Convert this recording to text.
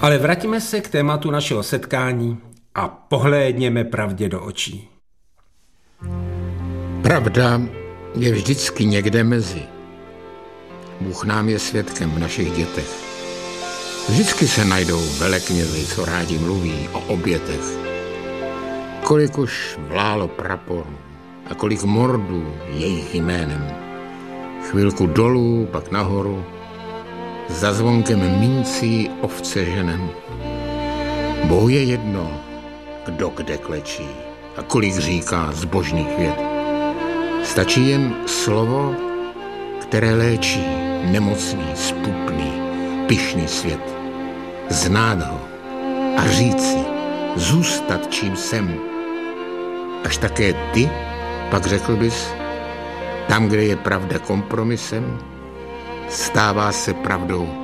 Ale vraťme se k tématu našeho setkání a pohlédněme pravdě do očí. Pravda je vždycky někde mezi. Bůh nám je svědkem v našich dětech. Vždycky se najdou veleknězi, co rádi mluví o obětech. Kolik už vlálo praporů a kolik mordů jejich jménem. Chvilku dolů, pak nahoru, za zvonkem mincí ovce ženem. Bohu je jedno, kdo kde klečí a kolik říká zbožných vět. Stačí jen slovo, které léčí nemocný, spupný, pyšný svět. Znát ho a říci, zůstat čím jsem. Až také ty, pak řekl bys, tam, kde je pravda kompromisem, stává se pravdou